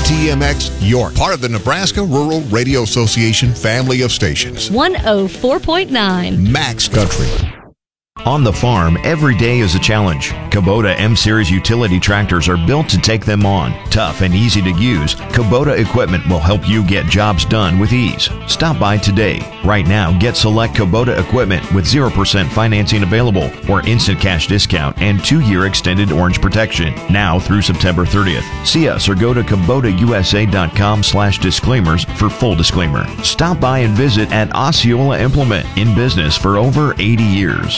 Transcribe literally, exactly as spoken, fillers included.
T M X York, part of the Nebraska Rural Radio Association family of stations. one oh four point nine. Max Country. On the farm, every day is a challenge. Kubota M-Series utility tractors are built to take them on. Tough and easy to use, Kubota equipment will help you get jobs done with ease. Stop by today. Right now, get select Kubota equipment with zero percent financing available or instant cash discount and two-year extended orange protection now through September thirtieth. See us or go to Kubota U S A dot com slash disclaimers for full disclaimer. Stop by and visit at Osceola Implement, in business for over eighty years.